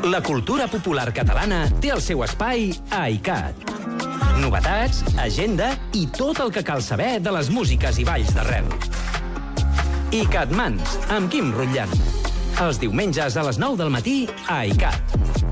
La cultura popular catalana té el seu espai a ICAT. Novetats, agenda i tot el que cal saber de les músiques i balls d'arrel. ICAT Mans, amb Quim Rutllant. Els diumenges a les 9 del matí a ICAT.